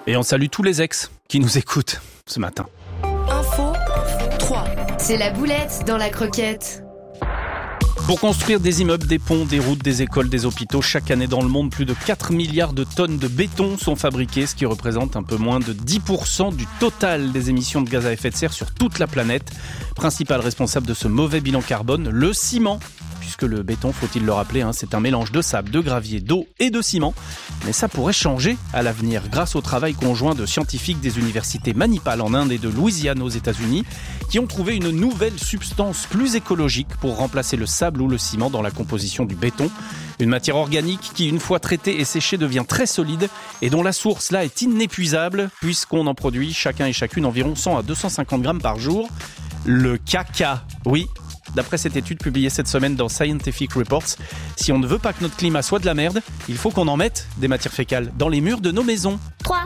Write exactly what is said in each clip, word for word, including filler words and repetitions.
Et on salue tous les ex qui nous écoutent ce matin. Info trois. C'est la boulette dans la croquette. Pour construire des immeubles, des ponts, des routes, des écoles, des hôpitaux, chaque année dans le monde, plus de quatre milliards de tonnes de béton sont fabriquées, ce qui représente un peu moins de dix pour cent du total des émissions de gaz à effet de serre sur toute la planète. Principal responsable de ce mauvais bilan carbone, le ciment. Puisque le béton, faut-il le rappeler, hein, c'est un mélange de sable, de gravier, d'eau et de ciment. Mais ça pourrait changer à l'avenir grâce au travail conjoint de scientifiques des universités Manipal en Inde et de Louisiane aux États-Unis qui ont trouvé une nouvelle substance plus écologique pour remplacer le sable ou le ciment dans la composition du béton. Une matière organique qui, une fois traitée et séchée, devient très solide et dont la source là est inépuisable puisqu'on en produit chacun et chacune environ cent à deux cent cinquante grammes par jour. Le caca, oui. D'après cette étude publiée cette semaine dans Scientific Reports, si on ne veut pas que notre climat soit de la merde, il faut qu'on en mette des matières fécales dans les murs de nos maisons. trois.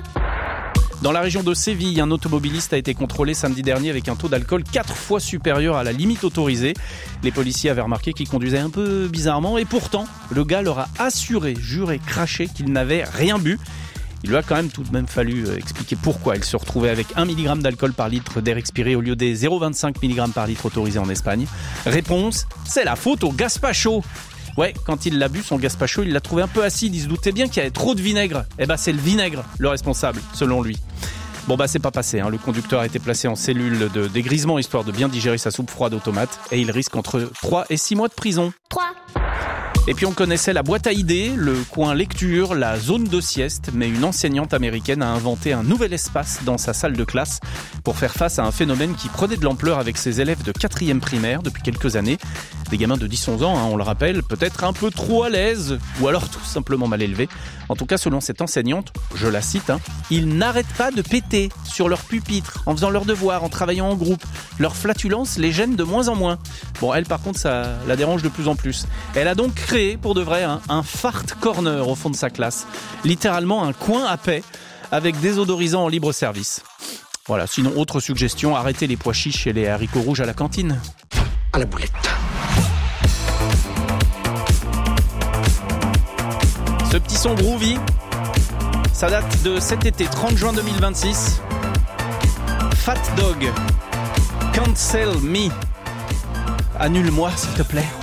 Dans la région de Séville, un automobiliste a été contrôlé samedi dernier avec un taux d'alcool quatre fois supérieur à la limite autorisée. Les policiers avaient remarqué qu'il conduisait un peu bizarrement et pourtant, le gars leur a assuré, juré, craché qu'il n'avait rien bu. Il lui a quand même tout de même fallu expliquer pourquoi il se retrouvait avec un milligramme d'alcool par litre d'air expiré au lieu des zéro virgule vingt-cinq milligrammes par litre autorisés en Espagne. Réponse, c'est la faute au gazpacho. Ouais, quand il l'a bu, son gazpacho, il l'a trouvé un peu acide, il se doutait bien qu'il y avait trop de vinaigre. Eh ben c'est le vinaigre le responsable, selon lui. Bon bah c'est pas passé, hein. Le conducteur a été placé en cellule de dégrisement histoire de bien digérer sa soupe froide aux tomates et il risque entre trois et six mois de prison. trois. Et puis on connaissait la boîte à idées, le coin lecture, la zone de sieste, mais une enseignante américaine a inventé un nouvel espace dans sa salle de classe pour faire face à un phénomène qui prenait de l'ampleur avec ses élèves de quatrième primaire depuis quelques années. Des gamins de dix à onze ans, hein, on le rappelle, peut-être un peu trop à l'aise ou alors tout simplement mal élevés. En tout cas, selon cette enseignante, je la cite, hein, ils n'arrêtent pas de péter sur leur pupitre en faisant leurs devoirs, en travaillant en groupe. Leur flatulence les gêne de moins en moins. Bon, elle par contre, ça la dérange de plus en plus. Elle a donc créé, pour de vrai, hein, un fart corner au fond de sa classe. Littéralement un coin à paix avec désodorisant en libre service. Voilà, sinon autre suggestion, arrêtez les pois chiches et les haricots rouges à la cantine. À la boulette. Ce petit son groovy, ça date de cet été, trente juin deux mille vingt-six. Fat Dog, Cancel Me. Annule-moi s'il te plaît.